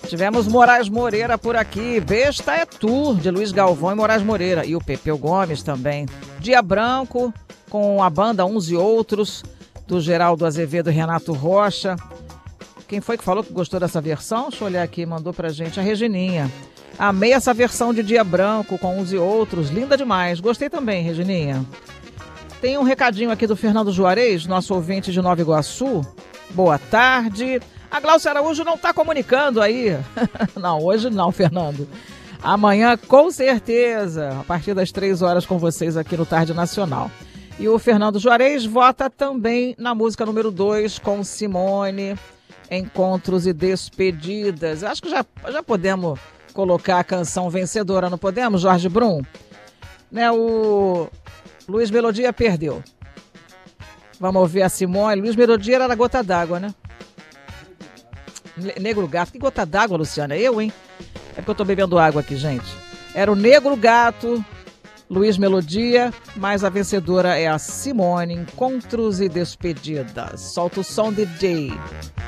Tivemos Moraes Moreira por aqui. Besta é Tu, de Luiz Galvão e Moraes Moreira. E o Pepeu Gomes também. Dia Branco, com a banda Uns e Outros, do Geraldo Azevedo e Renato Rocha. Quem foi que falou que gostou dessa versão? Deixa eu olhar aqui, mandou pra gente a Regininha. Amei essa versão de Dia Branco, com Uns e Outros. Linda demais. Gostei também, Regininha. Tem um recadinho aqui do Fernando Juarez, nosso ouvinte de Nova Iguaçu. Boa tarde. A Glaucia Araújo não está comunicando aí. Não, hoje não, Fernando. Amanhã, com certeza, a partir das 3 horas com vocês aqui no Tarde Nacional. E o Fernando Juarez vota também na música número 2 com Simone, Encontros e Despedidas. Acho que já podemos colocar a canção vencedora, não podemos, Jorge Brum? Né, o Luiz Melodia perdeu. Vamos ouvir a Simone. Luiz Melodia era da Gota d'Água, né? Negro Gato. Que gota d'água, Luciana? Eu, hein? É porque eu tô bebendo água aqui, gente. Era o Negro Gato, Luiz Melodia, mas a vencedora é a Simone, Encontros e Despedidas. Solta o som, DJ.